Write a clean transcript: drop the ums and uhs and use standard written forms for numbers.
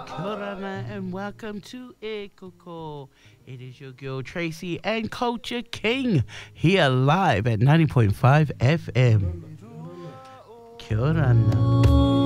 Kia ora and welcome to E Koko. It is your girl Tracy and Culture King here live at 90.5 FM. Kia ora.